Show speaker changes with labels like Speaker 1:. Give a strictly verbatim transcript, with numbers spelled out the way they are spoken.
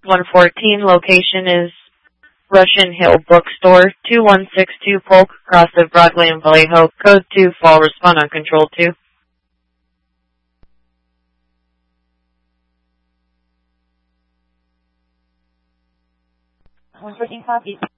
Speaker 1: one fourteen, location is Russian Hill Bookstore, two one six two Polk, across of Broadway and Vallejo, code two, fall, respond on control two.
Speaker 2: one fourteen copy.